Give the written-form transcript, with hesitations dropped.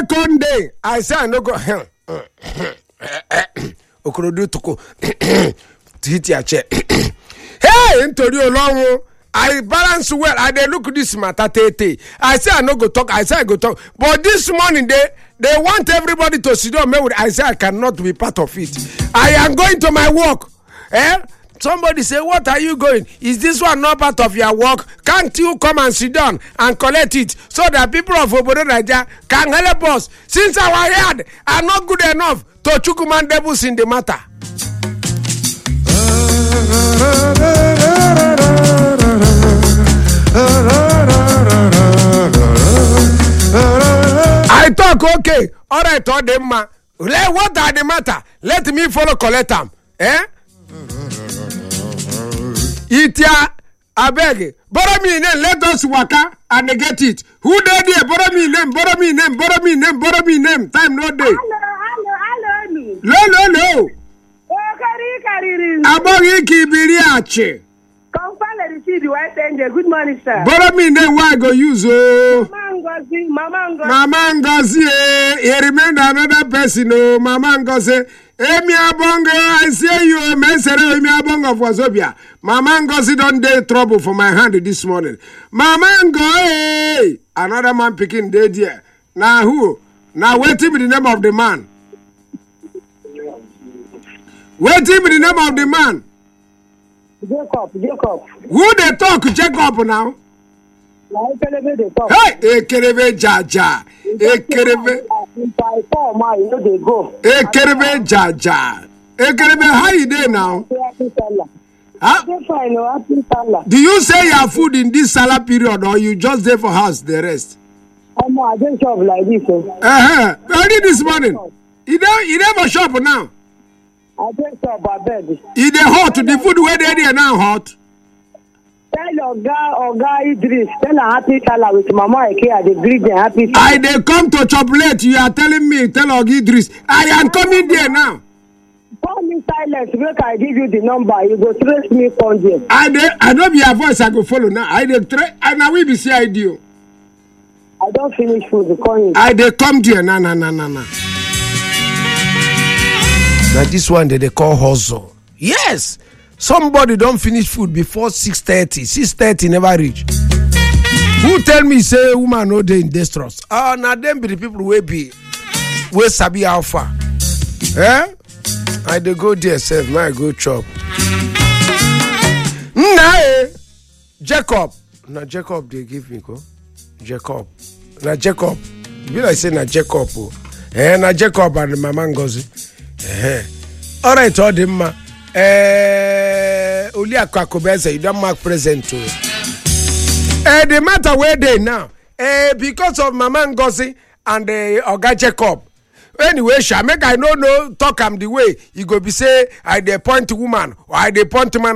second day, I say I no go. Okorodu toko. Hit your chair. Hey, into you long. I balance well. I dey look this matter tete. I say I no go talk. I say I go talk. But this morning they want everybody to sit down. I say I cannot be part of it. I am going to my work. Somebody say, what are you going? Is this one not part of your work? Can't you come and sit down and collect it so that people of Obodo Naija can help us? Since our head are not good enough to chukuman devils in the matter. I talk okay. All right, all them ma. What are the matter? Let me follow collect them. Itia abeg. Borrow me name. Let us waka and get it. Who dey there? Borrow me name. Borrow me name. Borrow me name. Borrow me name. Time no day. Hello. No. Abogi kibiriache. Confirm receive the white angel. Good morning, sir. Borrow me name. Why go use Mama Ngozi. He remained another person. Oh, Mama Ngozi. Emi Abongo, I say you a mesere Emi Abongo of Wazobia. Mama Ngozi don't dey trouble for my hand this morning. Mama Ngozi, another man picking dead here. Now who? Now waiting with the name of the man. Waiting with the name of the man. Jacob. Who they talk Jacob now? Hey, Ekerebe Jaja. Ekerebe Jaja. Ekerebe, how you there now? Huh? Do you say your food in this salad period or you just there for house the rest? I don't shop like this. Early this morning. You never shop now. I don't shop by bed. Is the hot? The food where they are now hot? Tell Oga Idris, tell a happy salad with Mama Eke at the bridge and happy salad. I they come to chop late. You are telling me, tell Oga Idris. I am coming there now. Call me silent. Make I give you the number. You go trace me on there. I know your voice. I go follow now. I will be CID you. I don't finish food. I they come there. Na. Now this one they call hustle. Yes. Somebody don't finish food before 6:30. 6:30 never reach. Who tell me say woman no dey in distress? Now them be the people we sabi how far. I dey go there self. Now I go chop. Jacob. Now Jacob they give me go. Jacob. Now Jacob. Be like say na Jacob. Na Jacob and Mama Ngozi. All right, all them ma. Only a Kwakobese, you don't mark present to. The matter where they now, because of Mama Ngozi and Oga Jacob. Anyway, make I no talk am the way you go be say I dey point woman or I dey point man.